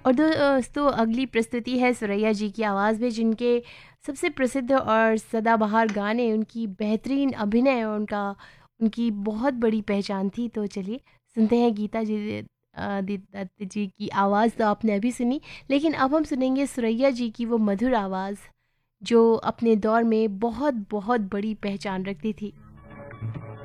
और दोस्तों अगली प्रस्तुति है सुरैया जी की आवाज़ में, जिनके सबसे प्रसिद्ध और सदाबहार गाने, उनकी बेहतरीन अभिनय और उनकी बहुत बड़ी पहचान थी। तो चलिए सुनते हैं गीता जी दत्त जी की आवाज़। तो आपने अभी सुनी, लेकिन अब हम सुनेंगे सुरैया जी की वो मधुर आवाज़ जो अपने दौर में बहुत बहुत बड़ी पहचान रखती थी।